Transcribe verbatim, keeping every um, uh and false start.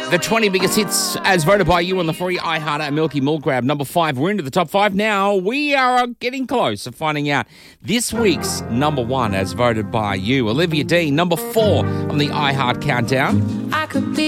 The twenty biggest hits as voted by you on the free iHeart at Milky Milk Grab. Number five, we're into the top five now. We are getting close to finding out this week's number one as voted by you. Olivia Dean, number four on the iHeart countdown. I could be